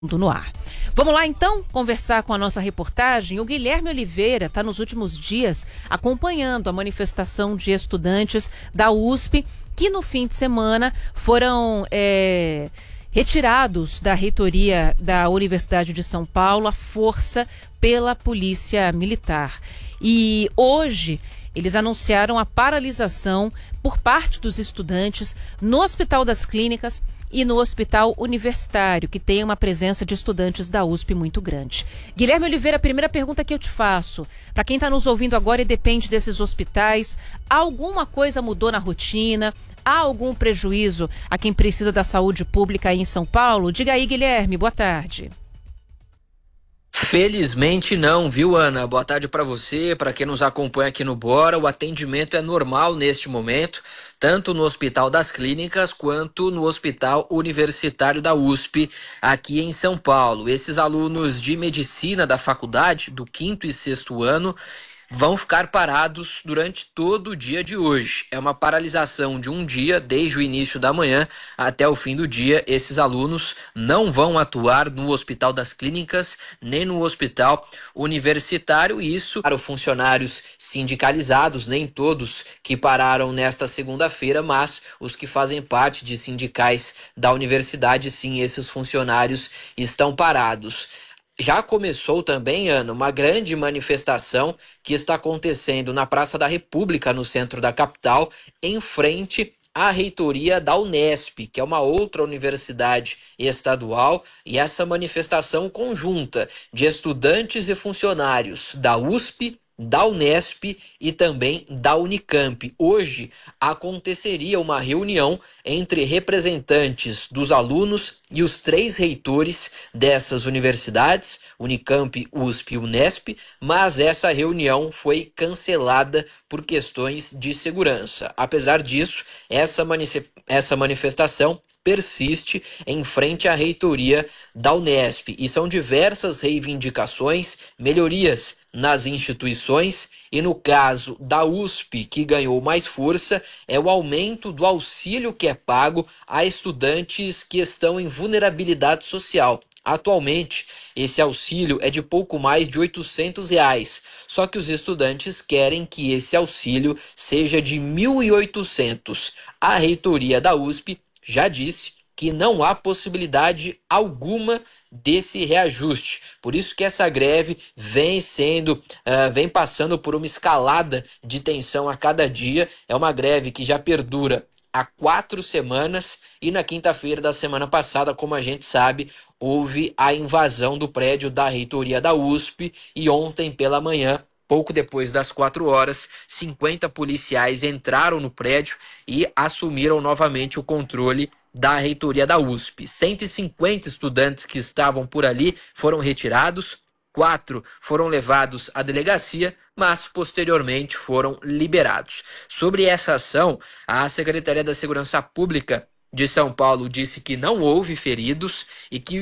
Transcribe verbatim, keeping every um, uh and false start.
No ar. Vamos lá então conversar com a nossa reportagem. O Guilherme Oliveira está nos últimos dias acompanhando a manifestação de estudantes da U S P que no fim de semana foram é, retirados da reitoria da Universidade de São Paulo à força pela Polícia Militar. E hoje eles anunciaram a paralisação por parte dos estudantes no Hospital das Clínicas e no Hospital Universitário, que tem uma presença de estudantes da U S P muito grande. Guilherme Oliveira, a primeira pergunta que eu te faço, para quem está nos ouvindo agora e depende desses hospitais, alguma coisa mudou na rotina? Há algum prejuízo a quem precisa da saúde pública aí em São Paulo? Diga aí, Guilherme, boa tarde. Felizmente não, viu, Ana? Boa tarde para você, para quem nos acompanha aqui no Bora. O atendimento é normal neste momento, tanto no Hospital das Clínicas quanto no Hospital Universitário da U S P, aqui em São Paulo. Esses alunos de medicina da faculdade, do quinto e sexto ano, vão ficar parados durante todo o dia de hoje. É uma paralisação de um dia, desde o início da manhã até o fim do dia. Esses alunos não vão atuar no Hospital das Clínicas, nem no Hospital Universitário. Isso para os funcionários sindicalizados, nem todos que pararam nesta segunda-feira, mas os que fazem parte de sindicais da universidade, sim, esses funcionários estão parados. Já começou também, Ana, uma grande manifestação que está acontecendo na Praça da República, no centro da capital, em frente à reitoria da Unesp, que é uma outra universidade estadual, e essa manifestação conjunta de estudantes e funcionários da U S P, da Unesp e também da Unicamp. Hoje aconteceria uma reunião entre representantes dos alunos e os três reitores dessas universidades, Unicamp, U S P e Unesp, mas essa reunião foi cancelada por questões de segurança. Apesar disso, essa, manif- essa manifestação persiste em frente à reitoria da Unesp e são diversas reivindicações, melhorias nas instituições, e no caso da U S P, que ganhou mais força, é o aumento do auxílio que é pago a estudantes que estão em vulnerabilidade social. Atualmente, esse auxílio é de pouco mais de oitocentos reais, só que os estudantes querem que esse auxílio seja de mil e oitocentos. A reitoria da U S P já disse que não há possibilidade alguma desse reajuste. Por isso que essa greve vem sendo, uh, vem passando por uma escalada de tensão a cada dia. É uma greve que já perdura há quatro semanas e na quinta-feira da semana passada, como a gente sabe, houve a invasão do prédio da reitoria da U S P e ontem pela manhã, pouco depois das quatro horas, cinquenta policiais entraram no prédio e assumiram novamente o controle da reitoria da U S P. cento e cinquenta estudantes que estavam por ali foram retirados, quatro foram levados à delegacia, mas posteriormente foram liberados. Sobre essa ação, a Secretaria da Segurança Pública de São Paulo disse que não houve feridos e que